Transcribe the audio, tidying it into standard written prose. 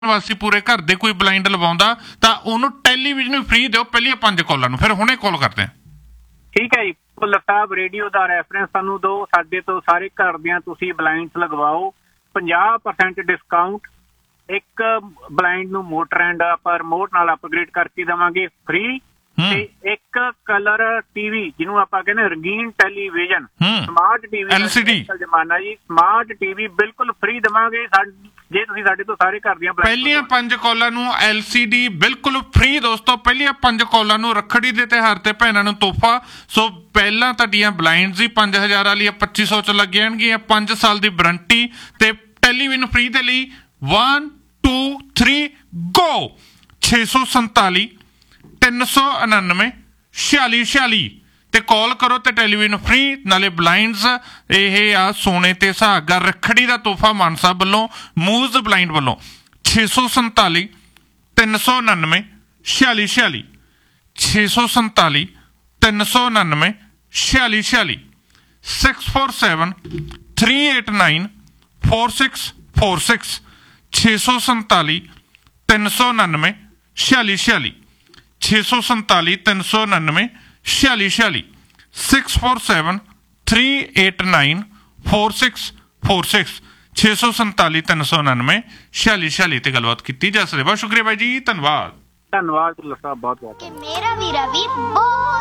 ਵਾਸੀ ਪੂਰੇ ਘਰ ਦੇ ਕੋਈ ਬਲਾਈਂਡ ਲਵਾਉਂਦਾ ਤਾਂ ਉਹਨੂੰ ਟੈਲੀਵਿਜ਼ਨ ਵੀ ਫ੍ਰੀ ਦਿਓ ਪਹਿਲੀਆਂ 5 ਕਾਲਾਂ ਨੂੰ। ਫਿਰ ਹੁਣੇ ਕਾਲ ਕਰਦੇ ਆ। ਠੀਕ ਹੈ ਜੀ, ਭੁੱਲਰ ਸਾਹਿਬ ਰੇਡੀਓ ਦਾ ਰੈਫਰੈਂਸ ਸਾਨੂੰ ਦਿਓ, ਸਾਡੇ ਤੋਂ ਸਾਰੇ ਘਰ ਦੀਆਂ ਤੁਸੀਂ ਬਲਾਈਂਡਸ ਲਗਵਾਓ, 50% ਡਿਸਕਾਊਂਟ। ਇੱਕ ਬਲਾਈਂਡ ਨੂੰ ਮੋਟਰ ਐਂਡ ਆਪਾਂ ਰਿਮੋਟ ਨਾਲ ਅਪਗ੍ਰੇਡ ਕਰਕੇ ਦੇਵਾਂਗੇ ਫ੍ਰੀ, ਤੇ ਇੱਕ ਕਲਰ ਟੀਵੀ ਜਿਹਨੂੰ ਆਪਾਂ ਕਹਿੰਦੇ ਰੰਗੀਨ ਟੈਲੀਵਿਜ਼ਨ, ਸਮਾਰਟ ਟੀਵੀ LCD ਜ਼ਮਾਨਾ ਜੀ, ਸਮਾਰਟ ਟੀਵੀ ਬਿਲਕੁਲ ਫ੍ਰੀ ਦੇਵਾਂਗੇ ਜੇ ਤੁਸੀਂ ਸਾਡੇ ਤੋਂ ਸਾਰੇ ਘਰ ਦੀਆਂ ਪਹਿਲੀਆਂ 5 ਕਾਲਾਂ ਨੂੰ LCD ਬਿਲਕੁਲ ਫ੍ਰੀ। ਦੋਸਤੋ ਪਹਿਲੀਆਂ 5 ਕਾਲਾਂ ਨੂੰ ਰੱਖੜੀ ਦੇ ਤਿਉਹਾਰ ਤੇ ਭੈਣਾਂ ਨੂੰ ਤੋਹਫਾ। ਸੋ ਪਹਿਲਾਂ ਤੁਹਾਡੀਆਂ ਬਲਾਈਂਡਸ ਹੀ 5000 ਵਾਲੀਆਂ 2500 ਚ ਲੱਗ ਜਾਣਗੀਆਂ, 5 ਸਾਲ ਦੀ ਵਾਰੰਟੀ ਤੇ ਟੈਲੀਵਿਜ਼ਨ ਫ੍ਰੀ ਦੇ ਲਈ 1 2 3 ਗੋ 647 399 4646 ਤੇ ਕਾਲ ਕਰੋ ਤੇ ਟੈਲੀਵਿਜ਼ਨ ਫ੍ਰੀ ਨਾਲੇ ਬਲਾਈਂਡਸ। ਇਹ ਆ ਸੋਨੇ ਤੇ ਸੁਹਾਗਾ ਰੱਖੜੀ ਦਾ ਤੋਹਫਾ ਮਾਨ ਸਾਹਿਬ ਵੱਲੋਂ, ਮੂਜ਼ ਬਲਾਈਂਡ ਵੱਲੋਂ। 647 399 4646 647 399 4646 647 389 4646 647 399 4646 647 399 4646 647 389 4646 647 399 4646 ਤੇ ਗੱਲਬਾਤ ਕੀਤੀ ਜਾ ਸਕਦੀ। ਬਹੁਤ ਸ਼ੁਕਰੀਆ ਬਾਈ ਜੀ, ਧੰਨਵਾਦ। ਧੰਨਵਾਦ ਭੁੱਲਰ ਸਾਹਿਬ, ਬਹੁਤ ਬਹੁਤ। ਮੇਰਾ ਵੀਰਾ ਵੀ ਬਹੁਤ